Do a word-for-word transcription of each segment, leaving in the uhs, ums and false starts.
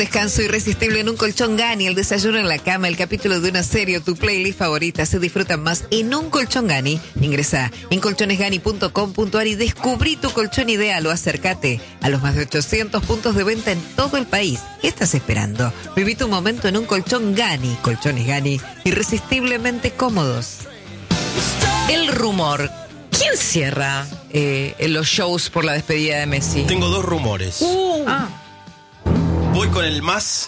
Descanso irresistible en un colchón Gani, el desayuno en la cama, el capítulo de una serie o tu playlist favorita se disfrutan más en un colchón Gani. Ingresa en colchones gani punto com punto a r y descubrí tu colchón ideal o acércate a los más de ochocientos puntos de venta en todo el país. ¿Qué estás esperando? Viví tu momento en un colchón Gani. Colchones Gani, irresistiblemente cómodos. El rumor. ¿Quién cierra eh, los shows por la despedida de Messi? Tengo dos rumores. Uh. Ah. Voy con el más,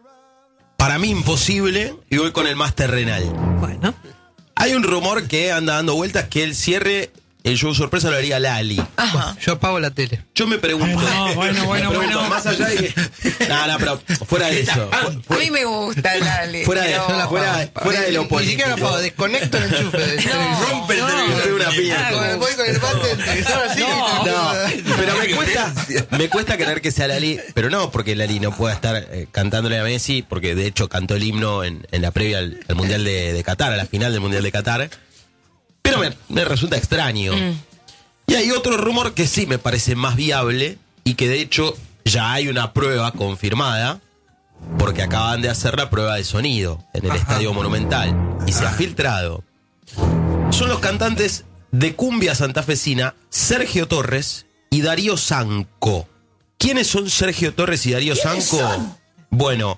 para mí, imposible, y voy con el más terrenal. Bueno. Hay un rumor que anda dando vueltas que el cierre, el show sorpresa lo haría Lali. Ajá. Yo apago la tele. Yo me pregunto. No, bueno, bueno, me pregunto, bueno. Más allá de que. No, no, pero fuera de eso. A mí me gusta Lali. Fuera de, pero- fuera, fuera de lo Ni político. siquiera apago, desconecto el enchufe. No, Rompe el no. televisor de una piña. Ah, voy con el bate del televisor así. No, pero me cuesta, me cuesta creer que sea Lali, pero no porque Lali no pueda estar eh, cantándole a Messi, porque de hecho cantó el himno en, en la previa al, al Mundial de, de Qatar, a la final del Mundial de Qatar, pero me, me resulta extraño. Mm. Y hay otro rumor que sí me parece más viable y que de hecho ya hay una prueba confirmada, porque acaban de hacer la prueba de sonido en el Ajá. Estadio Monumental y se ha filtrado. Son los cantantes de cumbia santafesina Sergio Torres y Darío Sanco. ¿Quiénes son Sergio Torres y Darío Sanco? Bueno,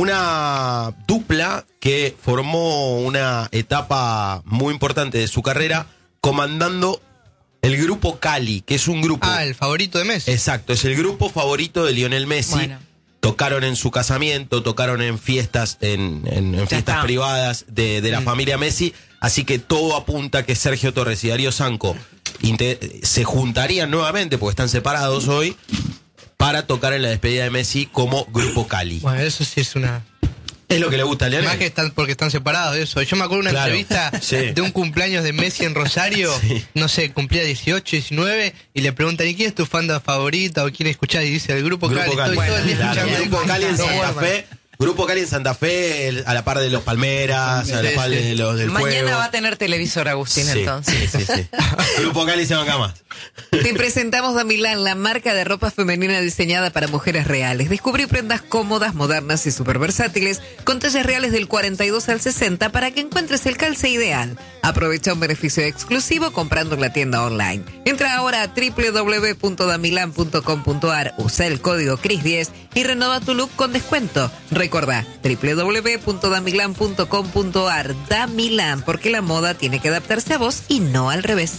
una dupla que formó una etapa muy importante de su carrera comandando el grupo Cali, que es un grupo... Ah, el favorito de Messi. Exacto, es el grupo favorito de Lionel Messi. Bueno. Tocaron en su casamiento, tocaron en fiestas, en, en- en fiestas está. privadas de, de la Mm. familia Messi. Así que todo apunta a que Sergio Torres y Darío Sanco inte- se juntarían nuevamente, porque están separados hoy, para tocar en la despedida de Messi como grupo Cali. Bueno, eso sí es una... Es lo que le gusta a Lionel. Más que están porque están separados de eso. Yo me acuerdo de una Claro, entrevista sí. de un cumpleaños de Messi en Rosario. Sí. No sé, cumplía dieciocho, diecinueve. Y le preguntan, ¿y quién es tu fan favorita o quién escuchás? Y dice, el grupo, Grupo Cali. Cali. Estoy todo el día Claro, escuchando Grupo Cali en No Santa duerman. Fe. Grupo Cali en Santa Fe, el- a la par de los Palmeras, a la Sí, par sí. de los del Mañana Fuego. va a tener televisor Agustín, Sí, entonces. sí, sí, sí. Grupo Cali se banca más. Te presentamos Damilán, la marca de ropa femenina diseñada para mujeres reales. Descubrí prendas cómodas, modernas y súper versátiles, con tallas reales del cuarenta y dos al sesenta para que encuentres el calce ideal. Aprovecha un beneficio exclusivo comprando en la tienda online. Entra ahora a doble u doble u doble u punto damilan punto com punto a r, usa el código Cris diez y renova tu look con descuento. Recordá, doble u doble u doble u punto damilan punto com punto a r. Damilan, porque la moda tiene que adaptarse a vos y no al revés.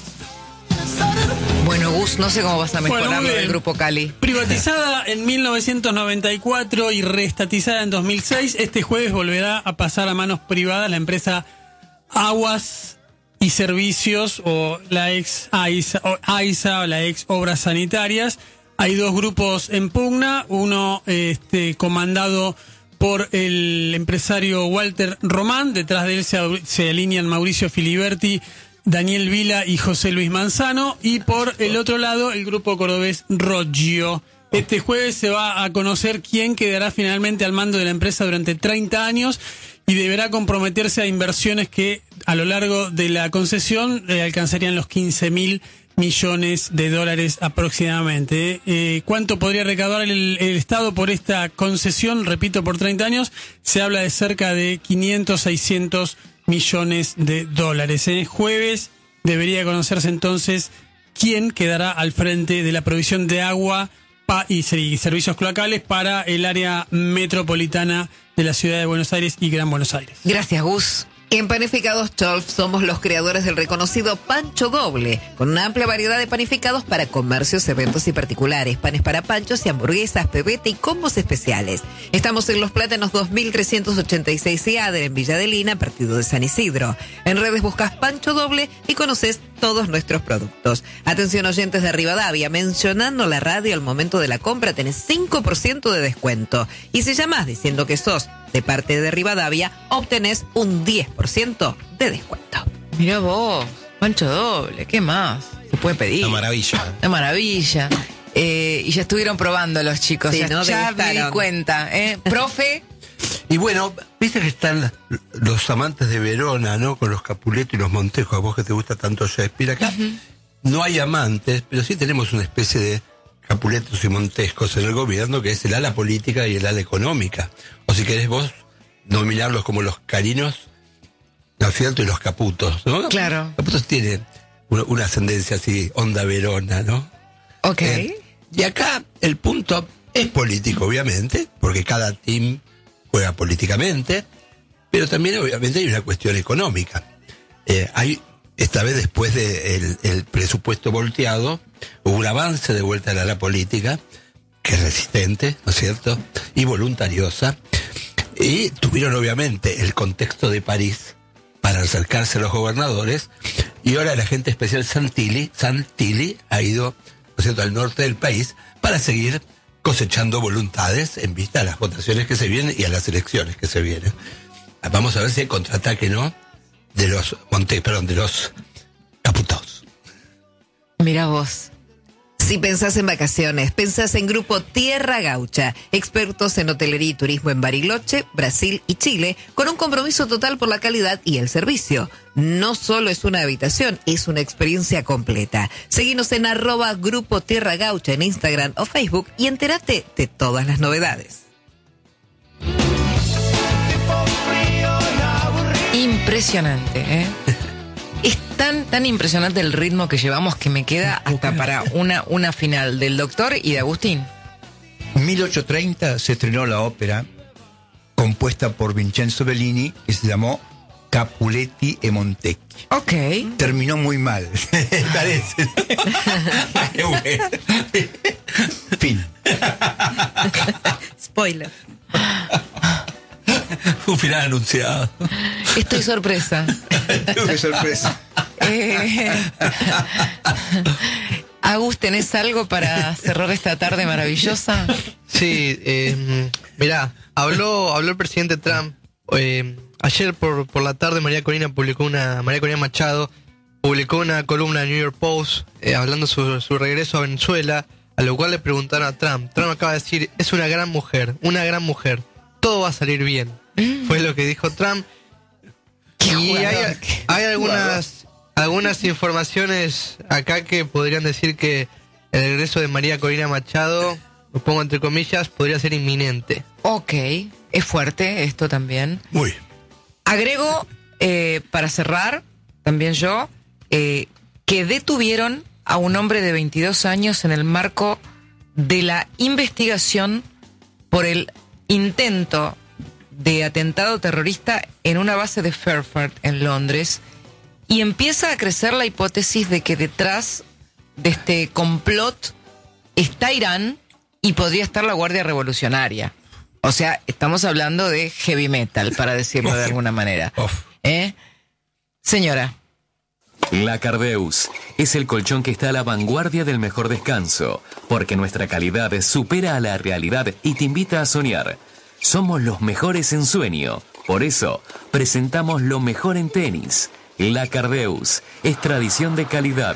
Bueno, Gus, no sé cómo vas a mejorar Bueno, muy lo del bien. grupo Cali. Privatizada en mil novecientos noventa y cuatro y reestatizada en dos mil seis, este jueves volverá a pasar a manos privadas la empresa Aguas y Servicios, o la ex AISA, o AISA, o la ex Obras Sanitarias. Hay dos grupos en pugna, uno este, comandado por el empresario Walter Román, detrás de él se, se alinean Mauricio Filiberti, Daniel Vila y José Luis Manzano, y por el otro lado el grupo cordobés Roggio. Este jueves se va a conocer quién quedará finalmente al mando de la empresa durante treinta años y deberá comprometerse a inversiones que a lo largo de la concesión eh, alcanzarían los quince mil millones de dólares aproximadamente. Eh, ¿Cuánto podría recaudar el, el Estado por esta concesión? Repito, por treinta años, se habla de cerca de quinientos, seiscientos millones de dólares. ¿eh? Jueves debería conocerse entonces quién quedará al frente de la provisión de agua pa- y, ser- y servicios cloacales para el área metropolitana de la ciudad de Buenos Aires y Gran Buenos Aires. Gracias, Gus. En Panificados Cholf somos los creadores del reconocido Pancho Doble, con una amplia variedad de panificados para comercios, eventos y particulares, panes para panchos y hamburguesas, pebete y combos especiales. Estamos en Los Plátanos dos mil trescientos ochenta y seis y Ader, en Villa Adelina, partido de San Isidro. En redes buscas Pancho Doble y conoces todos nuestros productos. Atención oyentes de Rivadavia, mencionando la radio al momento de la compra tenés cinco por ciento de descuento. Y si llamás diciendo que sos de parte de Rivadavia, obtenés un diez por ciento de descuento. Mirá vos, Pancho Doble, ¿qué más se puede pedir? Una maravilla. Una maravilla. Eh, y ya estuvieron probando los chicos, Sí, ya, ¿no? ya me di Degustaron. cuenta. ¿eh? Profe, Y bueno, viste que están los amantes de Verona, ¿no? Con los Capuleto y los Montejo, a vos que te gusta tanto Shakespeare. Acá no hay amantes, pero sí tenemos una especie de Capuletos y Montescos en el gobierno, que es el ala política y el ala económica. O si querés vos nominarlos como los Carinos, ¿no es cierto? Y los Caputos, ¿no? Claro. Caputos tienen una, una ascendencia así, onda Verona, ¿no? Ok. Eh, y acá el punto es político, obviamente, porque cada team juega políticamente, pero también obviamente hay una cuestión económica. Eh, hay, esta vez después del de el presupuesto volteado, hubo un avance de vuelta a la política, que es resistente, ¿no es cierto? Y voluntariosa. Y tuvieron obviamente el contexto de París para acercarse a los gobernadores, y ahora el agente especial Santilli, Santilli ha ido, ¿no es cierto?, al norte del país para seguir cosechando voluntades en vista a las votaciones que se vienen y a las elecciones que se vienen. Vamos a ver si hay contraataque, ¿no?, de los Monte, perdón, de los Caputos. Mira vos. Si pensás en vacaciones, pensás en Grupo Tierra Gaucha, expertos en hotelería y turismo en Bariloche, Brasil y Chile, con un compromiso total por la calidad y el servicio. No solo es una habitación, es una experiencia completa. Seguinos en arroba Grupo Tierra Gaucha en Instagram o Facebook y entérate de todas las novedades. Impresionante, ¿eh? Es tan, tan impresionante el ritmo que llevamos que me queda hasta para una, una final del Doctor y de Agustín. mil ochocientos treinta se estrenó la ópera compuesta por Vincenzo Bellini que se llamó Capuletti e Montecchi. Ok. Terminó muy mal, parece. Qué bueno. Fin. Spoiler. Un final anunciado. Estoy sorpresa. Qué sorpresa. Eh, Agus, ¿tenés algo para cerrar esta tarde maravillosa? Sí, eh, mirá, habló, habló el presidente Trump. Eh, ayer por, por la tarde María Corina publicó una, María Corina Machado publicó una columna en New York Post eh, hablando sobre su regreso a Venezuela, a lo cual le preguntaron a Trump. Trump acaba de decir, es una gran mujer, una gran mujer, todo va a salir bien. Mm. Fue lo que dijo Trump. Qué y jugador, hay, qué hay algunas, algunas informaciones acá que podrían decir que el regreso de María Corina Machado, lo pongo entre comillas, podría ser inminente. Ok, es fuerte esto también. Muy. Agrego, eh, para cerrar, también yo, eh, que detuvieron a un hombre de veintidós años en el marco de la investigación por el intento de atentado terrorista en una base de Fairford en Londres, y empieza a crecer la hipótesis de que detrás de este complot está Irán y podría estar la Guardia Revolucionaria. O sea, estamos hablando de heavy metal, para decirlo de alguna manera. ¿Eh? Señora. La Cardeus es el colchón que está a la vanguardia del mejor descanso, porque nuestra calidad supera a la realidad y te invita a soñar. Somos los mejores en sueño, por eso presentamos lo mejor en tenis. La Cardeus es tradición de calidad.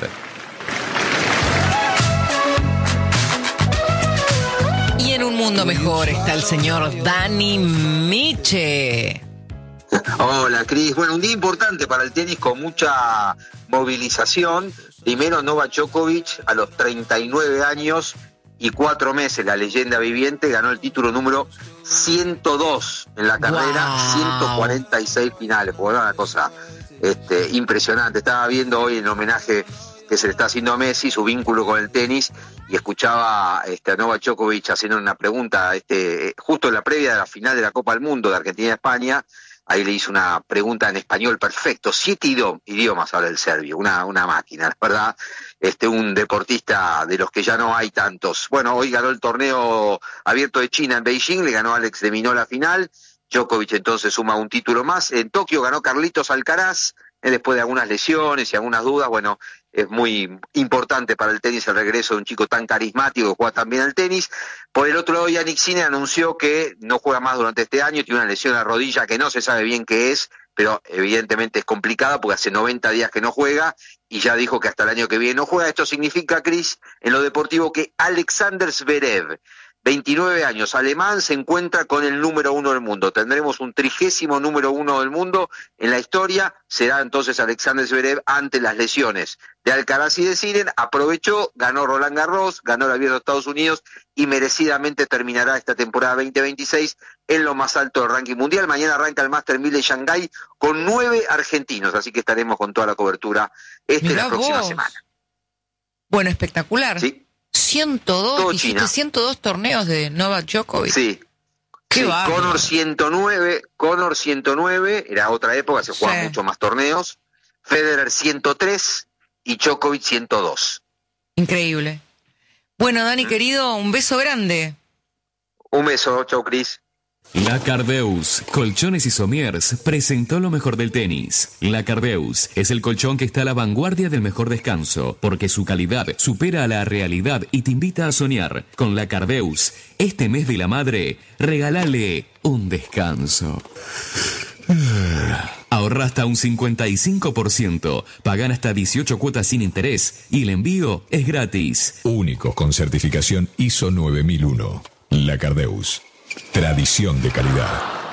Y en un mundo mejor está el señor Dani Miche. Hola, Cris. Bueno, un día importante para el tenis con mucha movilización. Primero, Novak Djokovic, a los treinta y nueve años y cuatro meses, la leyenda viviente, ganó el título número ciento dos en la carrera, wow. ciento cuarenta y seis finales. Bueno, una cosa este, impresionante. Estaba viendo hoy el homenaje que se le está haciendo a Messi, su vínculo con el tenis, y escuchaba este, a Novak Djokovic haciendo una pregunta este, justo en la previa de la final de la Copa del Mundo de Argentina-España. Ahí le hizo una pregunta en español perfecto, siete idiomas habla el serbio, una, una máquina, la verdad, este, un deportista de los que ya no hay tantos. Bueno, hoy ganó el torneo abierto de China en Beijing, le ganó Alex de Minaur la final, Djokovic entonces suma un título más. En Tokio ganó Carlitos Alcaraz, eh, después de algunas lesiones y algunas dudas. Bueno, es muy importante para el tenis el regreso de un chico tan carismático que juega tan bien al tenis. Por el otro lado, Jannik Sinner anunció que no juega más durante este año, tiene una lesión en la rodilla que no se sabe bien qué es, pero evidentemente es complicada porque hace noventa días que no juega y ya dijo que hasta el año que viene no juega. Esto significa, Cris, en lo deportivo, que Alexander Zverev, veintinueve años, alemán, se encuentra con el número uno del mundo. Tendremos un trigésimo número uno del mundo en la historia. Será entonces Alexander Zverev ante las lesiones de Alcaraz y de Sinner. Aprovechó, ganó Roland Garros, ganó el Abierto de Estados Unidos y merecidamente terminará esta temporada veinte veintiséis en lo más alto del ranking mundial. Mañana arranca el Master mil de Shanghái con nueve argentinos, así que estaremos con toda la cobertura esta y la próxima vos. semana. Bueno, espectacular. Sí. ciento dos, Todo dijiste China. ciento dos torneos de Novak Djokovic. Sí. Qué Sí, bárbaro. Conor ciento nueve, Conor ciento nueve, era otra época, se jugaban Sí. mucho más torneos. Federer ciento tres y Djokovic ciento dos. Increíble. Bueno, Dani, querido, un beso grande. Un beso, chau Cris. La Cardeus, Colchones y Somiers, presentó lo mejor del tenis. La Cardeus es el colchón que está a la vanguardia del mejor descanso, porque su calidad supera a la realidad y te invita a soñar. Con La Cardeus, este mes de la madre, regálale un descanso. Ahorra hasta un cincuenta y cinco por ciento, pagan hasta dieciocho cuotas sin interés y el envío es gratis. Únicos con certificación I S O nueve mil uno. La Cardeus. Tradición de calidad.